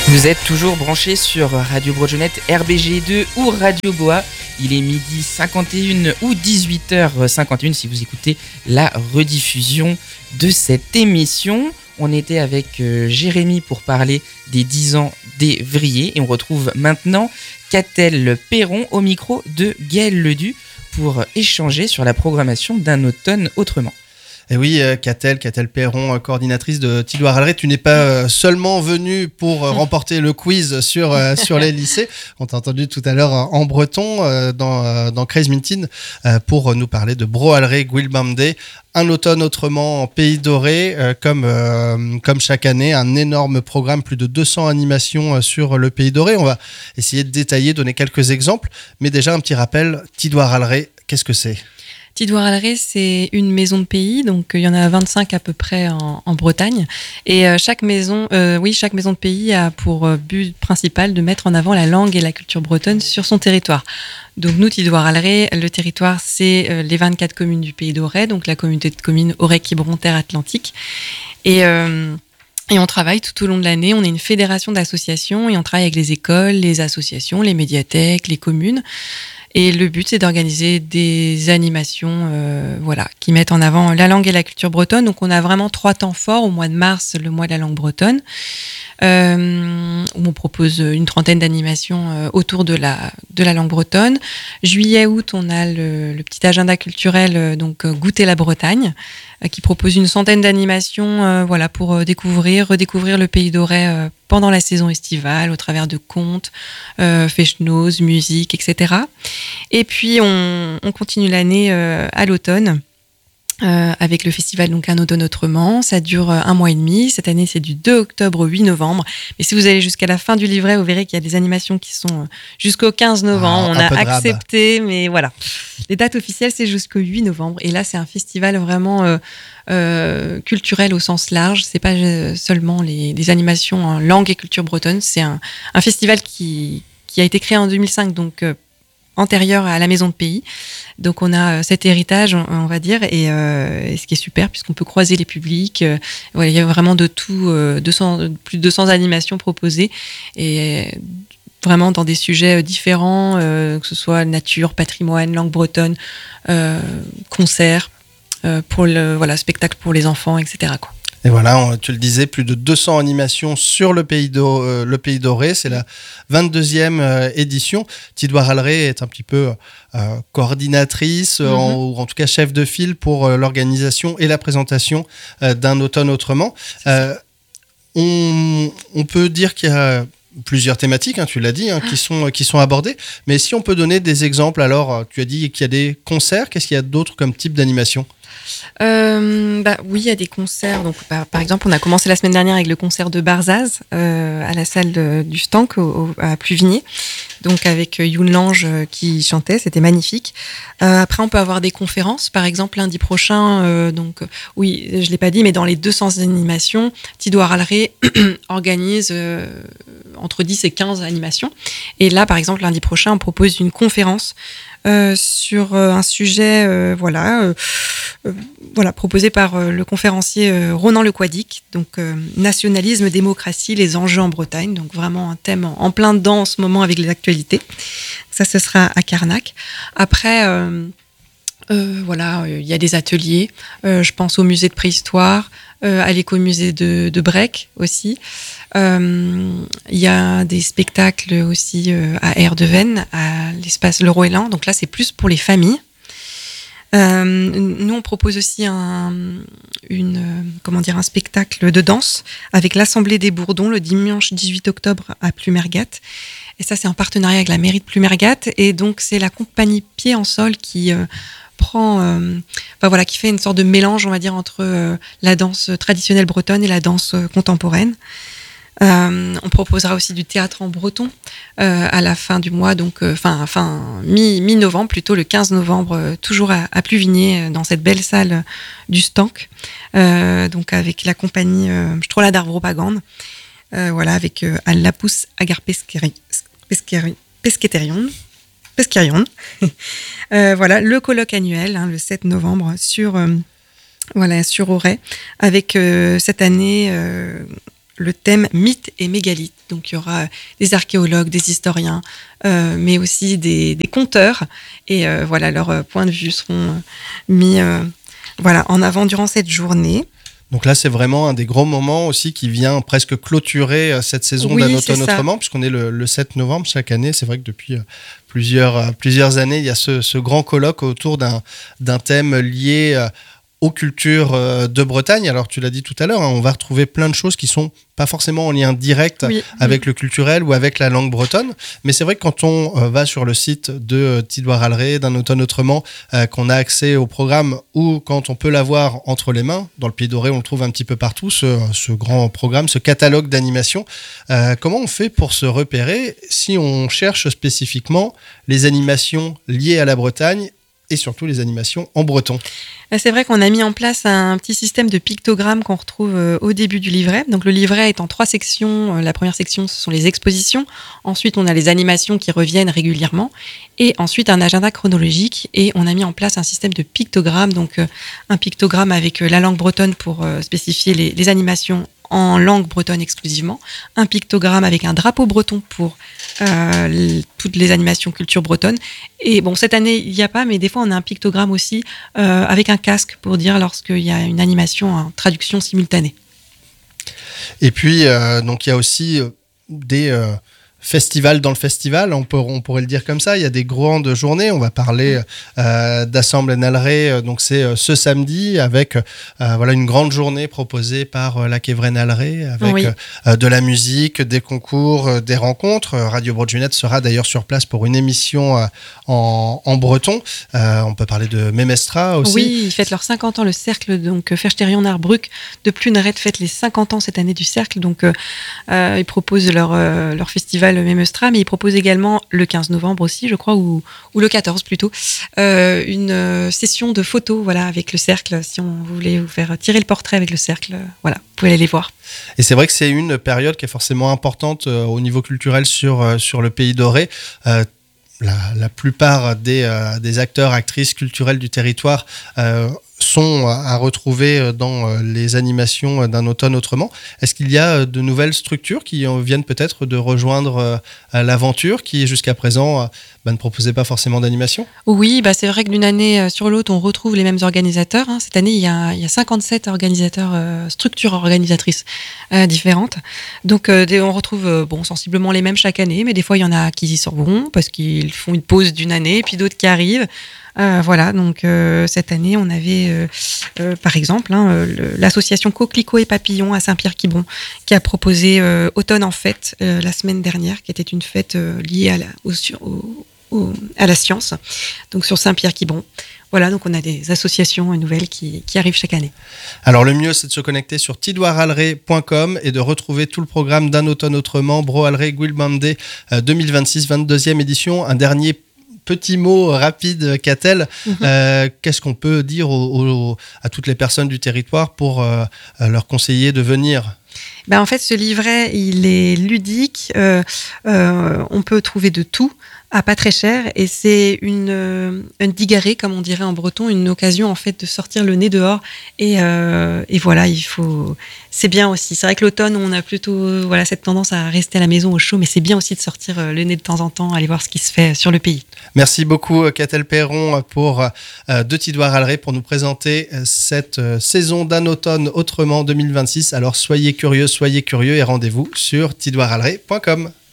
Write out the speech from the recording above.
Vous êtes toujours branchés sur Radio Broadjonette RBG2 ou Radio Boa. Il est midi 51 ou 18h51 si vous écoutez la rediffusion de cette émission. On était avec Jérémy pour parler des 10 ans des Vrilliers et on retrouve maintenant Catel Perron au micro de Gaël Ledu pour échanger sur la programmation d'un automne autrement. Et oui, Catel Perron, coordinatrice de Tidwar Alré, tu n'es pas seulement venue pour remporter le quiz sur les lycées. On t'a entendu tout à l'heure en breton dans Crazy Mintin pour nous parler de Bro Alré Gwilbamde, un automne autrement en Pays Doré, comme chaque année, un énorme programme, plus de 200 animations sur le Pays Doré. On va essayer de détailler, donner quelques exemples, mais déjà un petit rappel, Tidwar Alré, qu'est-ce que c'est ? Tidwar Alré, c'est une maison de pays, donc il y en a 25 à peu près en Bretagne. Et chaque maison de pays a pour but principal de mettre en avant la langue et la culture bretonne sur son territoire. Donc nous, Tidwar Alré, le territoire, c'est les 24 communes du Pays d'Auray, donc la communauté de communes Auray-Quiberon-Terre-Atlantique. Et on travaille tout au long de l'année. On est une fédération d'associations et on travaille avec les écoles, les associations, les médiathèques, les communes. Et le but, c'est d'organiser des animations qui mettent en avant la langue et la culture bretonne. Donc, on a vraiment 3 temps forts. Au mois de mars, le mois de la langue bretonne, où on propose une trentaine d'animations autour de la langue bretonne. Juillet-août, on a le petit agenda culturel, Goûter la Bretagne, qui propose une centaine d'animations pour redécouvrir le Pays d'Auray pendant la saison estivale, au travers de contes, feshnoz, musique, etc. Et puis, on continue l'année à l'automne, avec le festival Un automne autrement. Ça dure 1 mois et demi. Cette année, c'est du 2 octobre au 8 novembre. Mais si vous allez jusqu'à la fin du livret, vous verrez qu'il y a des animations qui sont jusqu'au 15 novembre. On a accepté, mais voilà. Les dates officielles, c'est jusqu'au 8 novembre. Et là, c'est un festival vraiment culturel au sens large. C'est pas seulement des animations en langue et culture bretonne. C'est un festival qui a été créé en 2005, donc antérieur à la maison de pays. Donc on a cet héritage, on va dire, et ce qui est super puisqu'on peut croiser les publics. Il y a vraiment de tout, plus de 200 animations proposées et vraiment dans des sujets différents, que ce soit nature, patrimoine, langue bretonne, concerts, spectacle pour les enfants, etc. quoi. Et voilà, tu le disais, plus de 200 animations sur le Pays Doré. C'est la 22e édition. Tidwar Alré est un petit peu coordinatrice, ou en tout cas chef de file pour l'organisation et la présentation d'un automne autrement. On peut dire qu'il y a plusieurs thématiques, tu l'as dit, qui sont abordées. Mais si on peut donner des exemples, alors tu as dit qu'il y a des concerts. Qu'est-ce qu'il y a d'autre comme type d'animation ? Oui, il y a des concerts. Donc, par exemple, on a commencé la semaine dernière avec le concert de Barzaz à la salle du Stank à Pluvigné. Donc, avec Youn Lange qui chantait, c'était magnifique. Après, on peut avoir des conférences. Par exemple, lundi prochain, je l'ai pas dit, mais dans les 200 animations, Tidwar Alré organise entre 10 et 15 animations. Et là, par exemple, lundi prochain, on propose une conférence sur un sujet proposé par le conférencier Ronan Le Quadic, donc nationalisme, démocratie, les enjeux en Bretagne, donc vraiment un thème en plein dedans en ce moment avec les actualités. Ça, ce sera à Carnac. Après, il y a des ateliers, je pense au musée de préhistoire, à l'écomusée de Brec aussi. Il y a des spectacles aussi à Erdeven, à l'espace Le Roëlan. Donc là, c'est plus pour les familles. Nous, on propose aussi un spectacle de danse avec l'Assemblée des Bourdons le dimanche 18 octobre à Plumergat. Et ça, c'est en partenariat avec la mairie de Plumergat. Et donc, c'est la compagnie Pied en Sol qui qui fait une sorte de mélange, on va dire, entre la danse traditionnelle bretonne et la danse contemporaine. On proposera aussi du théâtre en breton à la fin du mois, donc mi-novembre, plutôt le 15 novembre, toujours à Pluvigné, dans cette belle salle du Stank, donc avec la compagnie Strola d'Arbropagande, avec Allapous Agar Pesqueterion. Le colloque annuel, le 7 novembre, sur Auray, avec cette année le thème mythes et mégalithes. Donc il y aura des archéologues, des historiens, mais aussi des conteurs. Et voilà, leurs points de vue seront mis en avant durant cette journée. Donc là, c'est vraiment un des gros moments aussi qui vient presque clôturer cette saison d'Un automne autrement, puisqu'on est le 7 novembre chaque année. C'est vrai que depuis plusieurs années, il y a ce grand colloque autour d'un thème lié aux cultures de Bretagne. Alors, tu l'as dit tout à l'heure, on va retrouver plein de choses qui sont pas forcément en lien direct avec le culturel ou avec la langue bretonne. Mais c'est vrai que quand on va sur le site de Tidwar-Alré, d'Un automne autrement, qu'on a accès au programme, ou quand on peut l'avoir entre les mains, dans le Pays Doré, on le trouve un petit peu partout, ce grand programme, ce catalogue d'animation. Comment on fait pour se repérer si on cherche spécifiquement les animations liées à la Bretagne et surtout les animations en breton? C'est vrai qu'on a mis en place un petit système de pictogrammes qu'on retrouve au début du livret. Donc le livret est en 3 sections. La première section, ce sont les expositions. Ensuite, on a les animations qui reviennent régulièrement. Et ensuite, un agenda chronologique. Et on a mis en place un système de pictogrammes. Donc un pictogramme avec la langue bretonne pour spécifier les animations en langue bretonne exclusivement, un pictogramme avec un drapeau breton pour toutes les animations culture bretonne. Et bon, cette année, il n'y a pas, mais des fois, on a un pictogramme aussi avec un casque pour dire lorsqu'il y a une animation en traduction simultanée. Et puis, donc, il y a aussi des festival dans le festival, on pourrait le dire comme ça. Il y a des grandes journées. On va parler d'Assemble Nalré, donc c'est ce samedi avec une grande journée proposée par la Quévren Nalré avec de la musique, des concours, des rencontres. Radio Broadjunet sera d'ailleurs sur place pour une émission en breton. On peut parler de Memestra aussi. Oui, ils fêtent leurs 50 ans, le cercle, donc Fersterion Narbruck de Pluneret fête les 50 ans cette année du cercle, donc ils proposent leur festival Memestra, mais ils proposent également le 15 novembre aussi, je crois, ou le 14 plutôt, une session de photos avec le cercle. Si on voulait vous faire tirer le portrait avec le cercle, vous pouvez aller les voir. Et c'est vrai que c'est une période qui est forcément importante au niveau culturel sur le Pays Doré. La plupart des acteurs, actrices culturelles du territoire sont à retrouver dans les animations d'Un automne autrement. Est-ce qu'il y a de nouvelles structures qui viennent peut-être de rejoindre l'aventure, qui jusqu'à présent ne proposait pas forcément d'animation? Oui, c'est vrai que d'une année sur l'autre, on retrouve les mêmes organisateurs. Cette année, il y a 57 organisateurs, structures organisatrices différentes. Donc, on retrouve sensiblement les mêmes chaque année, mais des fois, il y en a qui y seront parce qu'ils font une pause d'une année, puis d'autres qui arrivent. Donc cette année, on avait par exemple l'association Coquelicot et Papillons à Saint-Pierre-Quiberon qui a proposé Automne en fête la semaine dernière, qui était une fête liée à la science, donc sur Saint-Pierre-Quiberon. Donc on a des associations nouvelles qui arrivent chaque année. Alors le mieux, c'est de se connecter sur tidwaralré.com et de retrouver tout le programme d'Un automne autrement, Bro Alré Gwilbandé 2026, 22e édition. Un dernier petit mot rapide, Catel. Qu'est-ce qu'on peut dire à toutes les personnes du territoire pour leur conseiller de venir? En fait, ce livret, il est ludique. On peut trouver de tout à pas très cher, et c'est une digarrée, comme on dirait en breton, une occasion en fait de sortir le nez dehors. Et c'est bien aussi. C'est vrai que l'automne, on a plutôt cette tendance à rester à la maison au chaud, mais c'est bien aussi de sortir le nez de temps en temps, aller voir ce qui se fait sur le pays. Merci beaucoup, Catel Perron, de Tidwar-Alré, pour nous présenter cette saison d'Un automne autrement 2026. Alors soyez curieux et rendez-vous sur tidwaralré.com.